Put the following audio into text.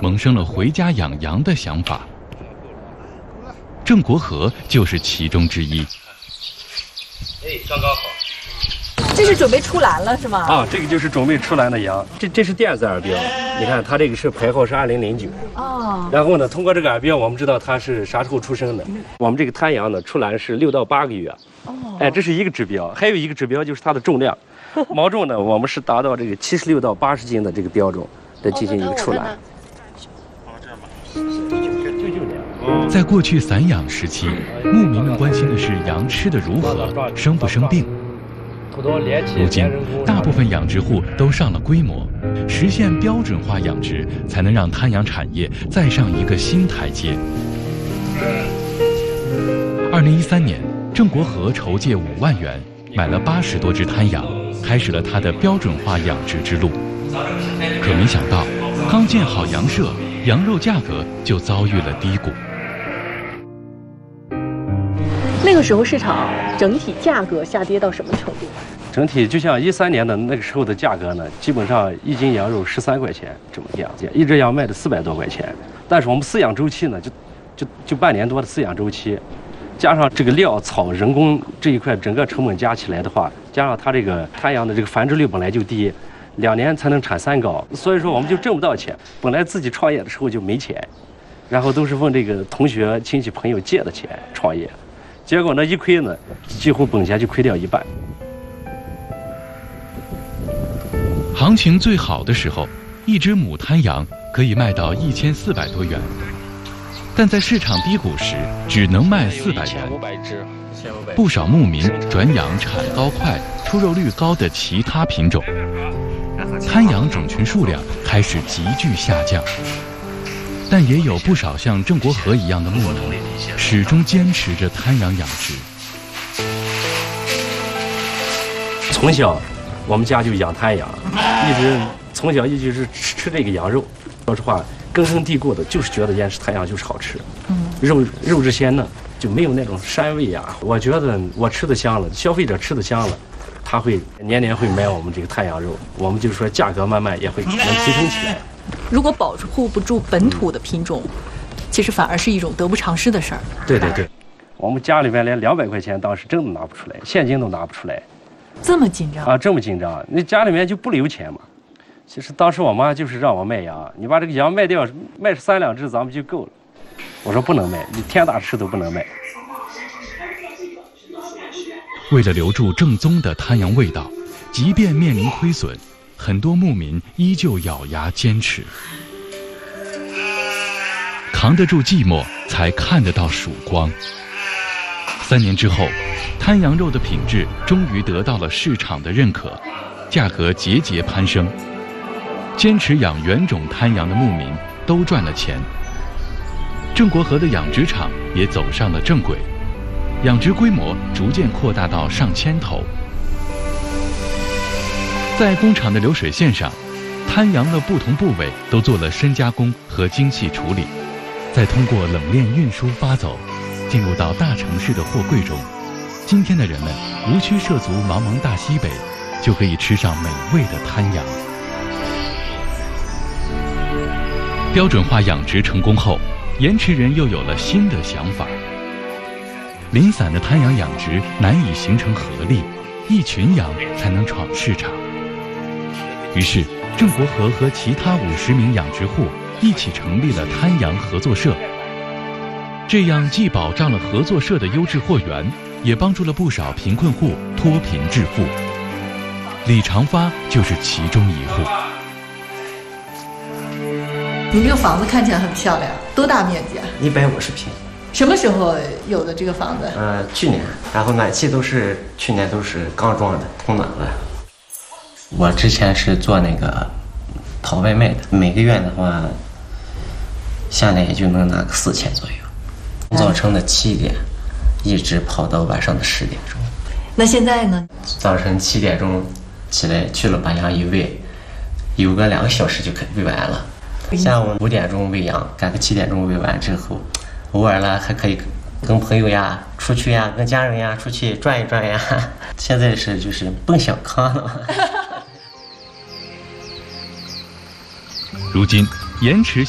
萌生了回家养羊的想法。郑国和就是其中之一。 刚刚好。 这是准备出栏了是吗？ 啊，这个就是准备出栏的羊，这是电子耳标，你看它这个是排号是2009。 哦。 然后呢，通过这个耳标，我们知道它是啥时候出生的。我们这个滩羊呢，出栏是6到8个月。哦。哎，这是一个指标，还有一个指标就是它的重量，毛重呢，我们是达到这个76到80斤的这个标准来进行一个出栏。 在过去散养时期，牧民们关心的是羊吃的如何，生不生病。如今，大部分养殖户都上了规模，实现标准化养殖，才能让滩羊产业再上一个新台阶。2013年，郑国和筹借5万元，买了80多只滩羊，开始了他的标准化养殖之路。可没想到，刚建好羊舍，羊肉价格就遭遇了低谷。 那个时候市场整体价格下跌到什么程度？ 整体就像13年的那个时候的价格呢，基本上1斤羊肉13块钱这么样，一只羊卖的400多块钱。但是我们饲养周期呢，就半年多的饲养周期，加上这个料、草、人工这一块整个成本加起来的话，加上它这个滩羊的这个繁殖率本来就低，2年才能产3羔，所以说我们就挣不到钱。本来自己创业的时候就没钱，然后都是问这个同学、亲戚、朋友借的钱创业。结果呢，一亏呢，几乎本钱就亏掉1半。 行情最好的时候，一只母滩羊可以卖到1400多元，但在市场低谷时，只能卖400元。不少牧民转养产高快、出肉率高的其他品种，滩羊种群数量开始急剧下降。但也有不少像郑国和一样的牧民，始终坚持着滩羊养殖。 从小，我们家就养滩羊，从小一直是吃这个羊肉。说实话，根深蒂固的就是觉得盐池滩羊就是好吃，肉质鲜嫩，就没有那种膻味呀。我觉得我吃的香了，消费者吃的香了，他会年年会买我们这个滩羊肉，我们就是说价格慢慢也会能提升起来。 如果保护不住本土的品种，其实反而是一种得不偿失的事儿。 对，我们家里面连200块钱当时真的拿不出来，现金都拿不出来。 这么紧张啊？这么紧张，那家里面就不留钱嘛。其实当时我妈就是让我卖羊，你把这个羊卖掉，卖3两只咱们就够了。我说不能卖，你天大事都不能卖。 为了留住正宗的滩羊味道，即便面临亏损，很多牧民依旧咬牙坚持，扛得住寂寞，才看得到曙光。3年之后，滩羊肉的品质终于得到了市场的认可，价格节节攀升。坚持养原种滩羊的牧民都赚了钱，郑国和的养殖场也走上了正轨，养殖规模逐渐扩大到上千头。在工厂的流水线上，滩羊的不同部位都做了深加工和精细处理，再通过冷链运输发走，进入到大城市的货柜中。今天的人们无需涉足茫茫大西北，就可以吃上美味的滩羊。标准化养殖成功后，盐池人又有了新的想法。零散的滩羊养殖难以形成合力，一群羊才能闯市场。于是，郑国和其他50名养殖户一起成立了滩羊合作社。这样既保障了合作社的优质货源，也帮助了不少贫困户脱贫致富。李长发就是其中一户。 你这个房子看起来很漂亮，多大面积啊 ？150平。 什么时候有的这个房子？ 去年，然后暖气去年都是刚装的，通暖了。我之前是做那个跑外卖的，每个月的话，下来也就能拿个4000左右。早晨的7点，一直跑到晚上的10点钟。 那现在呢？ 早晨7点钟起来去了，把羊一喂，有个2个小时就可以喂完了。下午5点钟喂羊，赶个7点钟喂完之后，偶尔了还可以跟朋友呀出去呀，跟家人呀出去转一转呀。现在就是奔小康了。 如今，盐池